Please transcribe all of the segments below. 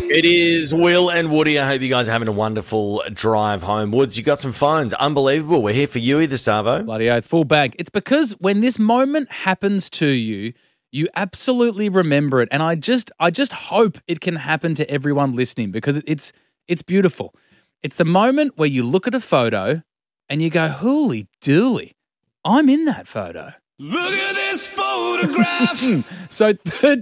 It is Will and Woody. I hope you guys are having a wonderful drive home. Woods, you got some phones. Unbelievable. We're here for you, the Savo. Bloody oath, full bag. It's because when this moment happens to you, you absolutely remember it. And I just hope it can happen to everyone listening because it's beautiful. It's the moment where you look at a photo and you go, holy dooly, I'm in that photo. Look at this photograph. So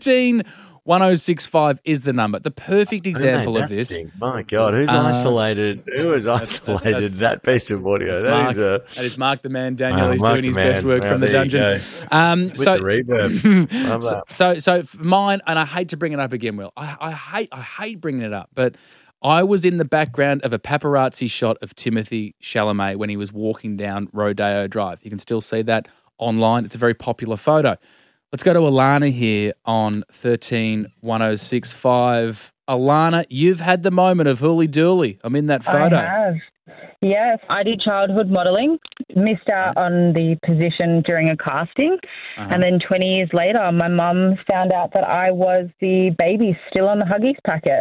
131065 is the number. The perfect example of this. My God, who's isolated? Who has isolated that piece of audio? That is Mark the Man Daniel. He's doing his best work from the there you dungeon. go. With the reverb. Love that. So for mine, and I hate to bring it up again, Will. I hate bringing it up, but I was in the background of a paparazzi shot of Timothy Chalamet when he was walking down Rodeo Drive. You can still see that online. It's a very popular photo. Let's go to Alana here on 131065. Alana, you've had the moment of hooly dooly. I'm in that photo. I have. Yes, I did childhood modelling, missed out on the position during a casting, and then 20 years later, my mum found out that I was the baby still on the Huggies packet.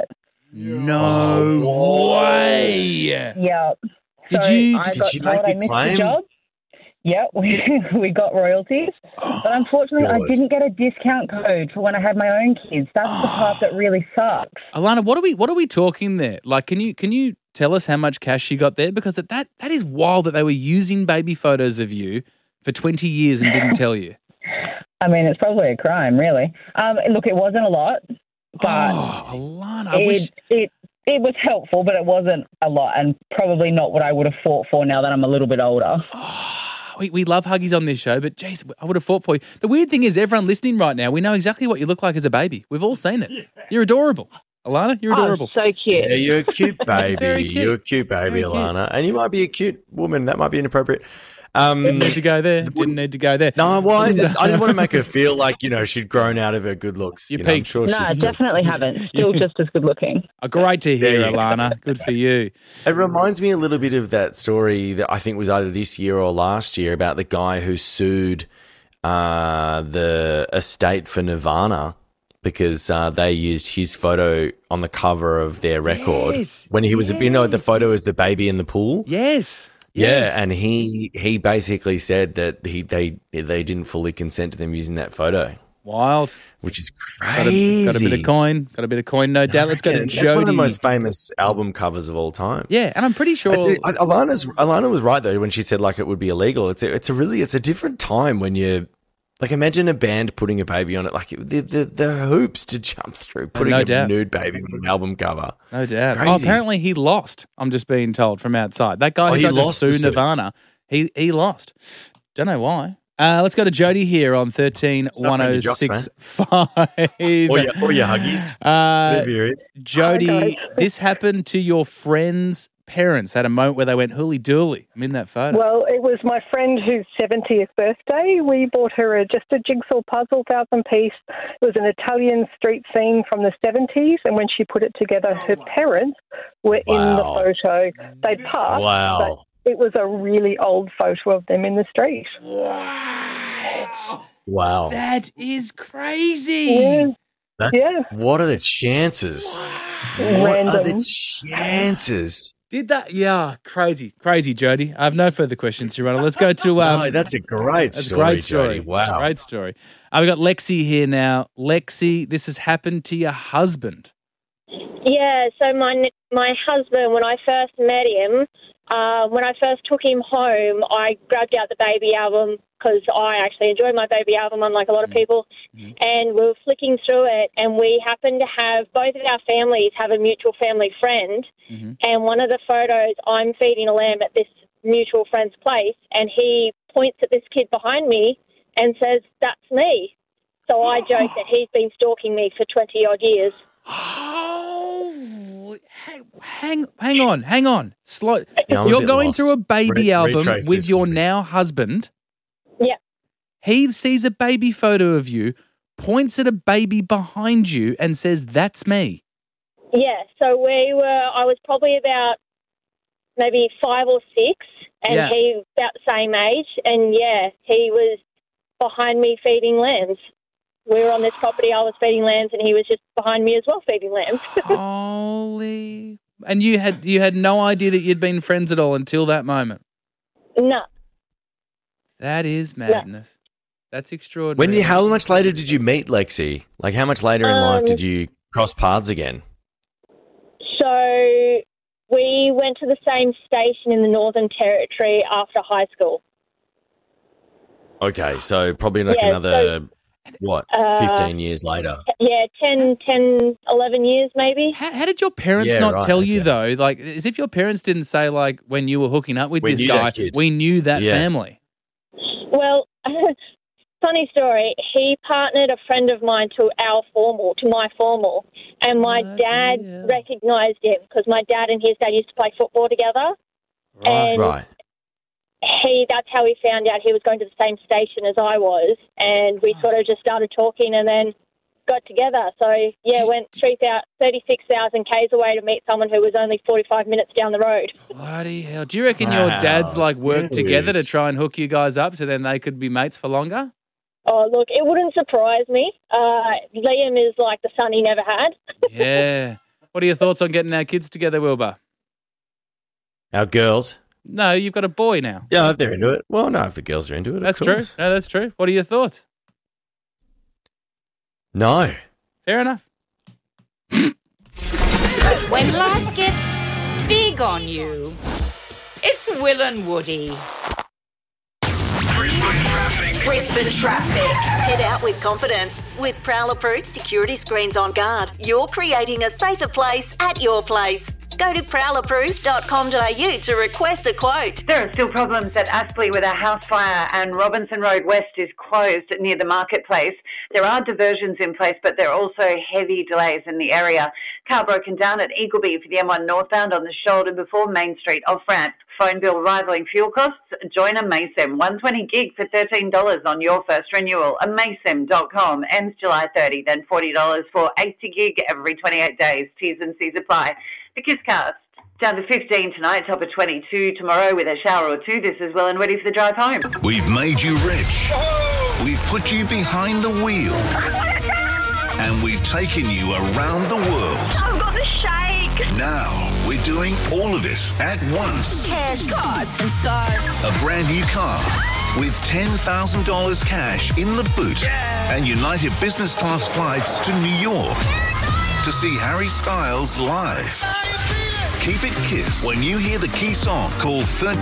No way. Yep. Did I she got make told I your missed claim? the job. Yep, we got royalties. But unfortunately, I didn't get a discount code for when I had my own kids. That's the part that really sucks. Alana, what are we talking there? Like, can you tell us how much cash you got there? Because that is wild that they were using baby photos of you for 20 years and didn't tell you. I mean, it's probably a crime, really. Look, it wasn't a lot, but Alana, I wish... It was helpful, but it wasn't a lot, and probably not what I would have fought for now that I'm a little bit older. We love Huggies on this show, but geez, I would have fought for you. The weird thing is everyone listening right now, we know exactly what you look like as a baby. We've all seen it. You're adorable. Alana, you're adorable. So cute. Yeah, you're a cute baby. Very cute. You're a cute baby, Very Alana. And you might be a cute woman. That might be inappropriate. Didn't need to go there. Didn't need to go there. No, well, I didn't want to make her feel like, she'd grown out of her good looks. You I'm peaked. sure No, she's definitely haven't. Still just as good looking. Great to hear, There you go. Alana. Good for you. It reminds me a little bit of that story that I think was either this year or last year about the guy who sued the estate for Nirvana because they used his photo on the cover of their record when he was, the photo is the baby in the pool. Yes. Yeah, and he basically said that they didn't fully consent to them using that photo. Wild. Which is crazy. Got a bit of coin. No doubt. Let's go to Jody. That's one of the most famous album covers of all time. Yeah, and I'm pretty sure... Alana was right, though, when she said, it would be illegal. It's a different time when you... imagine a band putting a baby on it, the hoops to jump through, putting a nude baby on an album cover. No doubt. Crazy. Oh, apparently he lost, I'm just being told from outside. That guy who tried to sue Nirvana, he lost. Don't know why. Let's go to Jody here on 131065. Or your Huggies. Jody, this happened to your friend's parents. Had a moment where they went hooly dooly. I'm in that photo. Well, it was my friend whose 70th birthday. We bought her just a jigsaw puzzle, 1,000-piece. It was an Italian street scene from the 70s, and when she put it together, her parents were in the photo. They passed. Wow. But it was a really old photo of them in the street. What? Wow. That is crazy. Yeah. What are the chances? Random. What are the chances? Did that? Yeah, crazy, Jody. I have no further questions, Your Honor. Let's go to... no, that's a great story, Jody. Wow. Great story. We've got Lexi here now. Lexi, this has happened to your husband. Yeah, so my husband, when I first met him, when I first took him home, I grabbed out the baby album because I actually enjoy my baby album, unlike a lot of people, and we were flicking through it, and we happened to have, both of our families have a mutual family friend, and one of the photos, I'm feeding a lamb at this mutual friend's place, and he points at this kid behind me and says, "That's me." So I joke that he's been stalking me for 20-odd years. Oh, hang on. Slow. Yeah, I'm a You're bit going lost. through a baby album Retrace with this your for me. now husband. Yeah. He sees a baby photo of you, points at a baby behind you and says, "That's me." Yeah, so I was probably about maybe 5 or 6, and he was about the same age, and he was behind me feeding lambs. We were on this property, I was feeding lambs, and he was just behind me as well feeding lambs. Holy... And you had no idea that you'd been friends at all until that moment? No. That is madness. No. That's extraordinary. How much later did you meet Lexi? Like, how much later in life did you cross paths again? So we went to the same station in the Northern Territory after high school. Okay, so probably another... 15 years later? Yeah, 10, 11 years maybe. How did your parents tell you, though? Like, as if your parents didn't say, like, when you were hooking up with this guy, we knew that family. Well, funny story. He partnered a friend of mine to my formal, and my dad recognised him because my dad and his dad used to play football together. Right. That's how he found out he was going to the same station as I was, and we sort of just started talking and then got together. So, went 36,000 Ks away to meet someone who was only 45 minutes down the road. Bloody hell. Do you reckon your dads, like, worked together to try and hook you guys up so then they could be mates for longer? Oh, look, it wouldn't surprise me. Liam is like the son he never had. Yeah. What are your thoughts on getting our kids together, Wilbur? Our girls? No, you've got a boy now. Yeah, if they're into it. Well, no, if the girls are into it, that's true. No, that's true. What are your thoughts? No. Fair enough. When life gets big on you, it's Will and Woody. Brisbane Traffic. Head out with confidence. With Prowler-Proof security screens on guard, you're creating a safer place at your place. Go to prowlerproof.com.au to request a quote. There are still problems at Astley with a house fire, and Robinson Road West is closed near the marketplace. There are diversions in place, but there are also heavy delays in the area. Car broken down at Eagleby for the M1 northbound on the shoulder before Main Street off-ramp. Phone bill rivaling fuel costs? Join a Maysem. 120 gig for $13 on your first renewal. Maysem.com. Ends July 30, then $40 for 80 gig every 28 days. T's and C's apply. The Kisscast. Down to 15 tonight, top of 22 tomorrow with a shower or two. This is Will and Woody for the drive home. We've made you rich. We've put you behind the wheel. And we've taken you around the world. I've got the shake. Now we're doing all of it at once. Cash, cars, and stars. A brand new car with $10,000 cash in the boot and United business class flights to New York to see Harry Styles live. Keep it Kiss. When you hear the key song, call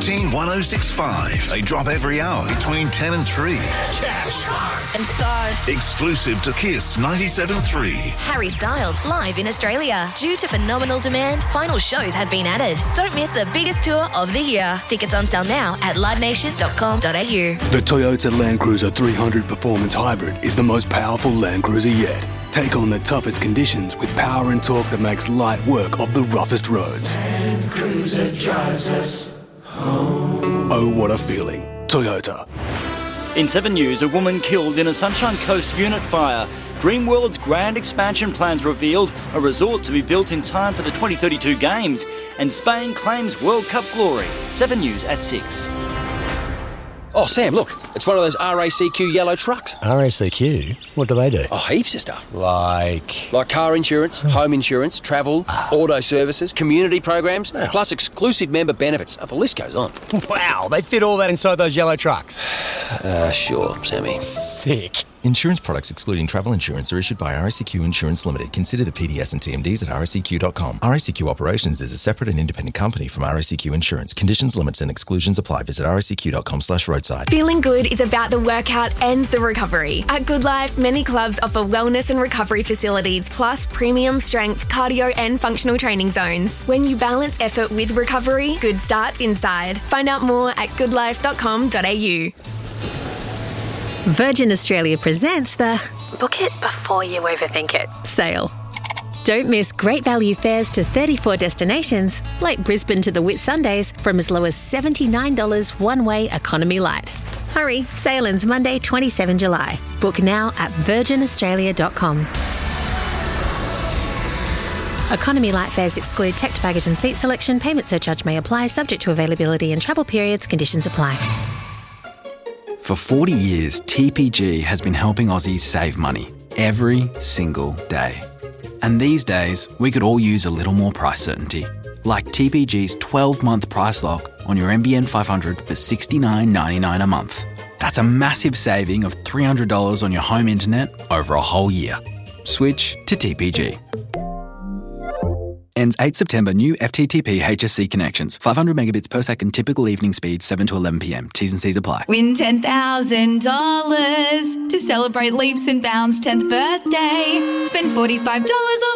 131065. They drop every hour between 10 and 3. Cash and stars. Exclusive to Kiss 97.3. Harry Styles live in Australia. Due to phenomenal demand, final shows have been added. Don't miss the biggest tour of the year. Tickets on sale now at livenation.com.au. The Toyota Land Cruiser 300 Performance Hybrid is the most powerful Land Cruiser yet. Take on the toughest conditions with power and torque that makes light work of the roughest roads. Land Cruiser drives us home. Oh, what a feeling. Toyota. In 7 News, a woman killed in a Sunshine Coast unit fire. Dreamworld's grand expansion plans revealed, a resort to be built in time for the 2032 Games. And Spain claims World Cup glory. 7 News at 6. Oh, Sam, look, it's one of those RACQ yellow trucks. RACQ? What do they do? Oh, heaps of stuff. Like car insurance, home insurance, travel, auto services, community programs, plus exclusive member benefits. Oh, the list goes on. Wow, they fit all that inside those yellow trucks. Sure, Sammy. Sick. Insurance products excluding travel insurance are issued by RACQ Insurance Limited. Consider the PDS and TMDs at racq.com. RACQ Operations is a separate and independent company from RACQ Insurance. Conditions, limits and exclusions apply. Visit racq.com/roadside. Feeling good is about the workout and the recovery. At Good Life, many clubs offer wellness and recovery facilities, plus premium strength, cardio and functional training zones. When you balance effort with recovery, good starts inside. Find out more at goodlife.com.au. Virgin Australia presents the Book It Before You Overthink It sale. Don't miss great value fares to 34 destinations, like Brisbane to the Whitsundays, from as low as $79 one-way economy light. Hurry, sale ends Monday, 27 July. Book now at virginaustralia.com. Economy light fares exclude checked baggage and seat selection. Payment surcharge may apply, subject to availability and travel periods. Conditions apply. For 40 years, TPG has been helping Aussies save money every single day. And these days, we could all use a little more price certainty. Like TPG's 12-month price lock on your NBN 500 for $69.99 a month. That's a massive saving of $300 on your home internet over a whole year. Switch to TPG. Ends 8 September. New FTTP HSC connections. 500 megabits per second. Typical evening speed 7 to 11 p.m. T's and C's apply. Win $10,000 to celebrate Leaps and Bounds' 10th birthday. Spend $45 on